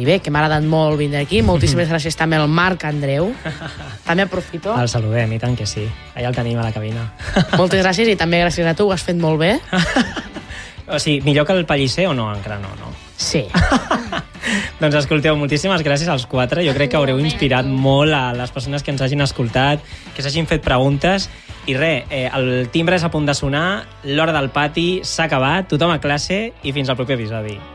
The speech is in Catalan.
bé, que m'ha agradat molt vindre aquí. Moltíssimes gràcies també al Marc Andreu. També aprofito. El saludem, i tant que sí. Allà el tenim a la cabina. Moltes gràcies i també gràcies a tu, ho has fet molt bé. O sigui, millor que el Pellicer o no? Encara no, no? Sí. Doncs escolteu, moltíssimes gràcies als 4. Jo crec que haureu inspirat molt a les persones que ens hagin escoltat, que s'hagin fet preguntes. I res, el timbre és a punt de sonar, l'hora del pati s'ha acabat, tothom a classe i fins al proper episodi.